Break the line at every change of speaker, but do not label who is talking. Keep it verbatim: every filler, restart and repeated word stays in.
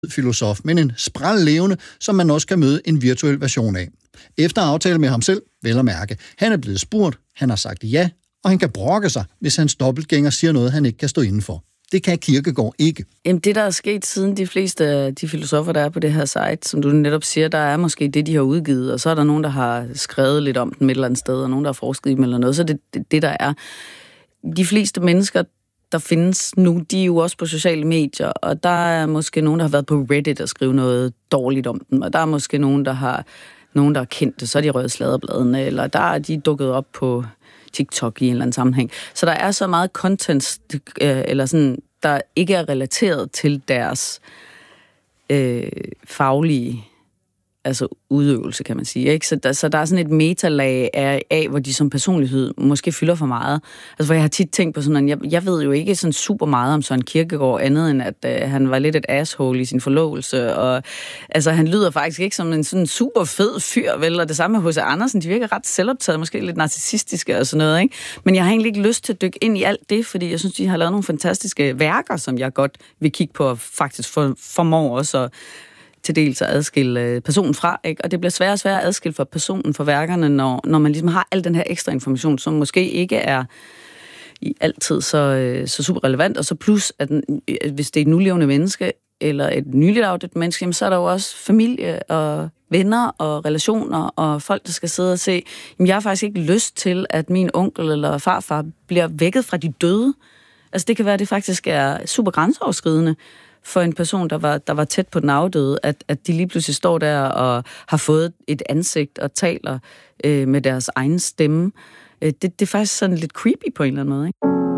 filosof, men en sprællevende, som man også kan møde en virtuel version af. Efter aftale med ham selv, vel at mærke. Han er blevet spurgt, han har sagt ja, og han kan brokke sig, hvis hans dobbeltgænger siger noget, han ikke kan stå inden for. Det kan Kierkegaard ikke.
Jamen det, der er sket siden de fleste af de filosofer, der er på det her site, som du netop siger, der er måske det, de har udgivet, og så er der nogen, der har skrevet lidt om dem et eller andet sted, og nogen, der har forsket i dem eller noget, så det det, det der er. De fleste mennesker, der findes nu, de er jo også på sociale medier, og der er måske nogen, der har været på Reddit og skrive noget dårligt om dem, og der er måske nogen, der har nogen, der er kendte, så er de røde sladderbladene, eller der er de dukket op på TikTok i en eller anden sammenhæng. Så der er så meget content, eller sådan, der ikke er relateret til deres øh, faglige altså udøvelse, kan man sige. Ikke? Så, der, så der er sådan et metalag af, af, hvor de som personlighed måske fylder for meget. Altså, hvor jeg har tit tænkt på sådan, jeg, jeg ved jo ikke sådan super meget om Søren Kierkegaard, andet end at øh, han var lidt et asshole i sin forlovelse, og altså, han lyder faktisk ikke som en sådan super fed fyr, vel? Og det samme med H C Andersen, de virker ret selvoptaget, måske lidt narcissistiske og sådan noget, ikke? Men jeg har egentlig ikke lyst til at dykke ind i alt det, fordi jeg synes, de har lavet nogle fantastiske værker, som jeg godt vil kigge på, og faktisk for, formår også at til dels at adskille personen fra, ikke? Og det bliver sværere og sværere at adskille for personen fra værkerne, når, når man ligesom har al den her ekstra information, som måske ikke er i altid så, så super relevant, og så plus, at hvis det er et nulevende menneske, eller et nyligt afdødt menneske, jamen, så er der jo også familie og venner og relationer, og folk, der skal sidde og se, jamen, jeg har faktisk ikke lyst til, at min onkel eller farfar bliver vækket fra de døde. Altså det kan være, at det faktisk er super grænseoverskridende for en person, der var, der var tæt på den afdøde, at, at de lige pludselig står der og har fået et ansigt og taler øh, med deres egen stemme. Øh, det, det er faktisk sådan lidt creepy på en eller anden måde, ikke?